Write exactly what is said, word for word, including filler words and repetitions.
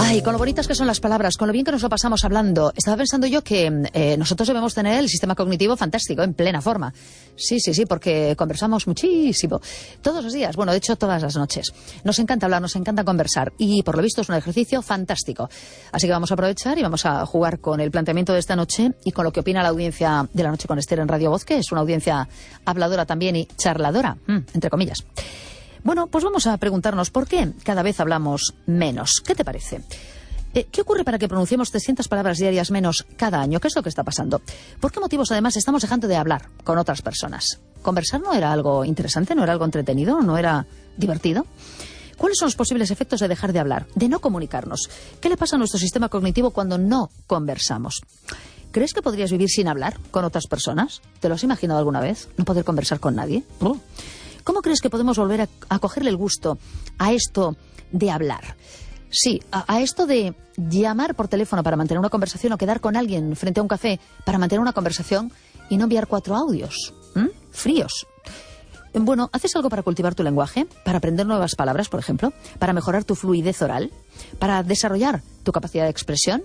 Ay, con lo bonitas que son las palabras, con lo bien que nos lo pasamos hablando. Estaba pensando yo que eh, nosotros debemos tener el sistema cognitivo fantástico, en plena forma. Sí, sí, sí, porque conversamos muchísimo. Todos los días, bueno, de hecho, todas las noches. Nos encanta hablar, nos encanta conversar. Y por lo visto es un ejercicio fantástico. Así que vamos a aprovechar y vamos a jugar con el planteamiento de esta noche y con lo que opina la audiencia de La Noche con Esther en Radio Voz, que es una audiencia habladora también y charladora, entre comillas. Bueno, pues vamos a preguntarnos por qué cada vez hablamos menos. ¿Qué te parece? Eh, ¿Qué ocurre para que pronunciemos trescientas palabras diarias menos cada año? ¿Qué es lo que está pasando? ¿Por qué motivos, además, estamos dejando de hablar con otras personas? ¿Conversar no era algo interesante? ¿No era algo entretenido? ¿No era divertido? ¿Cuáles son los posibles efectos de dejar de hablar, de no comunicarnos? ¿Qué le pasa a nuestro sistema cognitivo cuando no conversamos? ¿Crees que podrías vivir sin hablar con otras personas? ¿Te lo has imaginado alguna vez? ¿No poder conversar con nadie? Oh. ¿Cómo crees que podemos volver a, a cogerle el gusto a esto de hablar? Sí, a, a esto de llamar por teléfono para mantener una conversación o quedar con alguien frente a un café para mantener una conversación y no enviar cuatro audios. ¿Mm? Fríos. Bueno, ¿haces algo para cultivar tu lenguaje? ¿Para aprender nuevas palabras, por ejemplo? ¿Para mejorar tu fluidez oral? ¿Para desarrollar tu capacidad de expresión?